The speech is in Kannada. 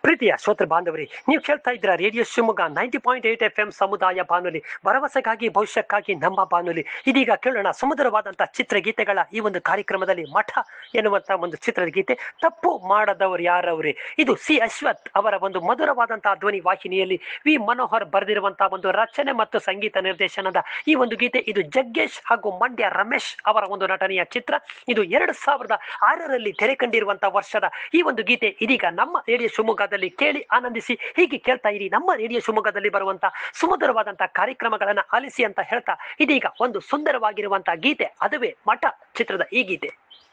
ಪ್ರೀತಿಯ ಶ್ರೋತೃ ಬಾಂಧವರಿ, ನೀವು ಕೇಳ್ತಾ ಇದ್ರ ರೇಡಿಯೋ ಶಿವಮೊಗ್ಗ 90.8 FM ಸಮುದಾಯ ಬಾನುಲಿ, ಭರವಸೆಗಾಗಿ ಭವಿಷ್ಯಕ್ಕಾಗಿ ನಮ್ಮ ಬಾನುಲಿ. ಇದೀಗ ಕೇಳೋಣ ಸುಮಧುರವಾದಂತಹ ಚಿತ್ರಗೀತೆಗಳ ಈ ಒಂದು ಕಾರ್ಯಕ್ರಮದಲ್ಲಿ ಮಠ ಎನ್ನುವಂತ ಒಂದು ಚಿತ್ರದ ಗೀತೆ. ತಪ್ಪು ಮಾಡದವರು ಯಾರವ್ರೆ, ಇದು ಸಿ ಅಶ್ವಥ್ ಅವರ ಒಂದು ಮಧುರವಾದಂತಹ ಧ್ವನಿ ವಾಹಿನಿಯಲ್ಲಿ ವಿ ಮನೋಹರ್ ಬರೆದಿರುವಂತಹ ಒಂದು ರಚನೆ ಮತ್ತು ಸಂಗೀತ ನಿರ್ದೇಶನದ ಈ ಒಂದು ಗೀತೆ. ಇದು ಜಗ್ಗೇಶ್ ಹಾಗೂ ಮಂಡ್ಯ ರಮೇಶ್ ಅವರ ಒಂದು ನಟನೆಯ ಚಿತ್ರ. ಇದು 2006ರಲ್ಲಿ ತೆರೆ ಕಂಡಿರುವಂತಹ ವರ್ಷದ ಈ ಒಂದು ಗೀತೆ ಇದೀಗ ನಮ್ಮ ರೇಡಿಯೋ ಶಿವಮೊಗ್ಗದಲ್ಲಿ ಕೇಳಿ ಆನಂದಿಸಿ. ಹೀಗೆ ಕೇಳ್ತಾ ಇರಿ ನಮ್ಮ ರೇಡಿಯೋ ಶಿವಮೊಗ್ಗದಲ್ಲಿ ಬರುವಂತಹ ಸುಮಧುರವಾದಂತಹ ಕಾರ್ಯಕ್ರಮಗಳನ್ನ ಆಲಿಸಿ ಅಂತ ಹೇಳ್ತಾ ಇದೀಗ ಒಂದು ಸುಂದರವಾಗಿರುವಂತಹ ಗೀತೆ, ಅದುವೇ ಮಠ ಚಿತ್ರದ ಈ ಗೀತೆ.